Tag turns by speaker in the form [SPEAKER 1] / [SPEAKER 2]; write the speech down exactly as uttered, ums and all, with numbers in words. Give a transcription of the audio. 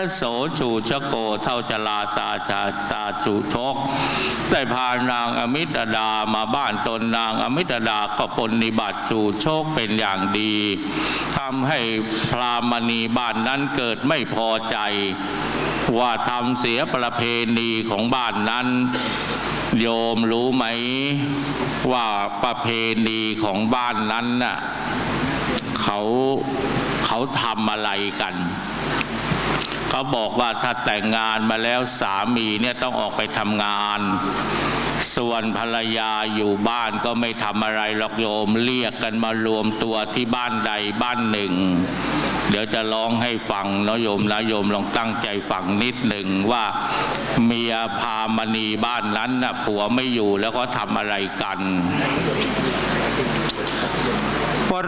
[SPEAKER 1] โสชูชโกเท่าจลาตาชาตาชูชกได้พานางอมิตดามาบ้านตนนางอมิตดาก็ปฏิบัติชูชกเป็นอย่างดีทำให้พราหมณีบ้านนั้นเกิดไม่พอใจว่าทำเสียประเพณีของบ้านนั้นโยมรู้ไหมว่าประเพณีของบ้านนั้นน่ะเขาเขาทำอะไรกันเขาบอกว่าถ้าแต่งงานมาแล้วสามีเนี่ยต้องออกไปทำงานส่วนภรรยาอยู่บ้านก็ไม่ทำอะไรหรอกโยมเรียกกันมารวมตัวที่บ้านใดบ้านหนึ่งเดี๋ยวจะร้องให้ฟังนะโยมนะโยมลองตั้งใจฟังนิดหนึ่งว่าเมียพามณีบ้านนั้นน่ะผัวไม่อยู่แล้วก็ทำอะไรกัน